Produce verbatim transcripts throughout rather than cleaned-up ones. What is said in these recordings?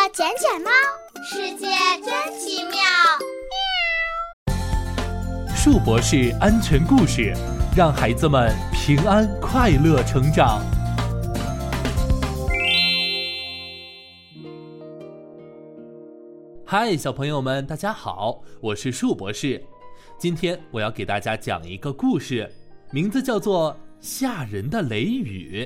捡捡猫，世界真奇妙。 树博士安全故事，让孩子们平安快乐成长。嗨，小朋友们，大家好，我是树博士。今天我要给大家讲一个故事，名字叫做《吓人的雷雨》。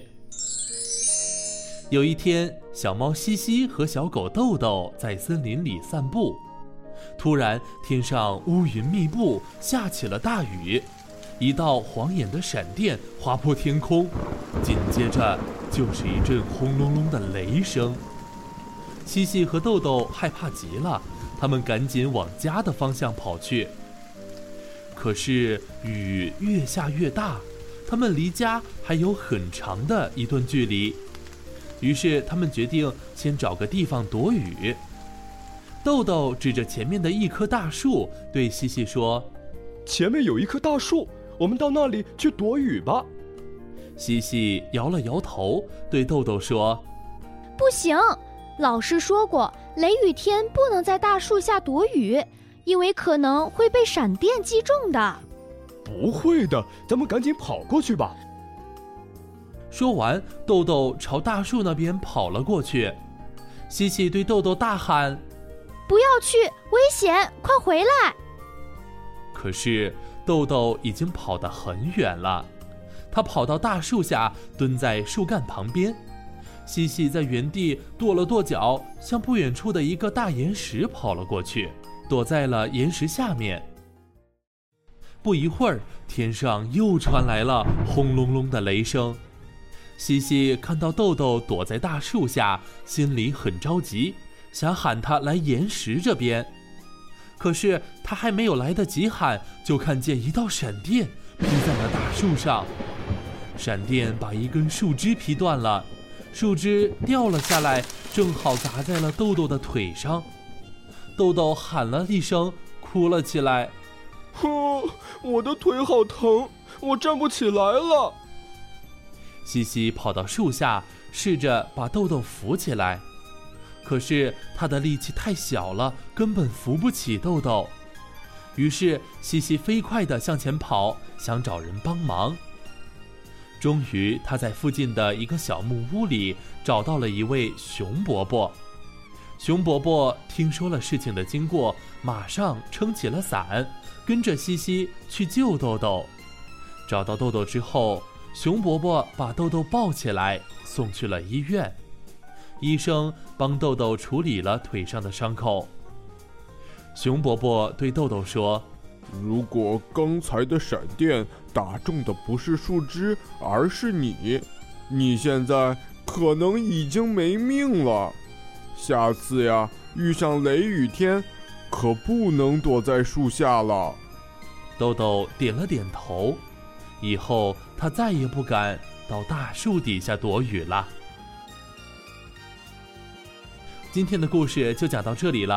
有一天，小猫西西和小狗豆豆在森林里散步，突然天上乌云密布，下起了大雨，一道晃眼的闪电划破天空，紧接着就是一阵轰隆隆的雷声。西西和豆豆害怕极了，他们赶紧往家的方向跑去。可是雨越下越大，他们离家还有很长的一段距离，于是他们决定先找个地方躲雨。豆豆指着前面的一棵大树，对西西说：“ 前面有一棵大树，我们到那里去躲雨吧。” 西西摇了摇头，对豆豆说：“ 不行，老师说过，雷雨天不能在大树下躲雨，因为可能会被闪电击中的。” 不会的，咱们赶紧跑过去吧。 说完，豆豆朝大树那边跑了过去。西西对豆豆大喊：“ 不要去，危险，快回来！” 可是豆豆已经跑得很远了，他跑到大树下，蹲在树干旁边。西西在原地跺了跺脚，向不远处的一个大岩石跑了过去，躲在了岩石下面。不一会儿，天上又传来了轰隆隆的雷声。西西看到豆豆躲在大树下，心里很着急，想喊他来岩石这边。可是他还没有来得及喊，就看见一道闪电劈在了大树上。闪电把一根树枝劈断了，树枝掉了下来，正好砸在了豆豆的腿上。豆豆喊了一声，哭了起来：“ 哼，我的腿好疼，我站不起来了。” 西西跑到树下，试着把豆豆扶起来，可是他的力气太小了，根本扶不起豆豆。于是西西飞快地向前跑，想找人帮忙。终于他在附近的一个小木屋里找到了一位熊伯伯。熊伯伯听说了事情的经过，马上撑起了伞，跟着西西去救豆豆。找到豆豆之后，熊伯伯把豆豆抱起来送去了医院。医生帮豆豆处理了腿上的伤口。熊伯伯对豆豆说：“ 如果刚才的闪电打中的不是树枝，而是你，你现在可能已经没命了。下次呀，遇上雷雨天，可不能躲在树下了。” 豆豆点了点头，以后他再也不敢到大树底下躲雨了。今天的故事就讲到这里了。